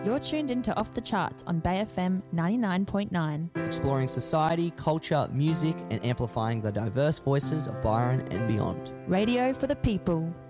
You're tuned into Off the Charts on Bay FM 99.9. Exploring society, culture, music, and amplifying the diverse voices of Byron and beyond. Radio for the people.